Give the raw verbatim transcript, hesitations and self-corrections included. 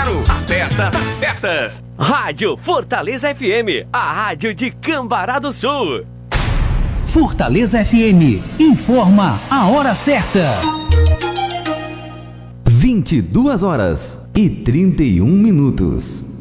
zero. A festa das festas. Rádio Fortaleza F M, a rádio de Cambará do Sul. Fortaleza F M informa a hora certa. vinte e duas horas e trinta e um minutos.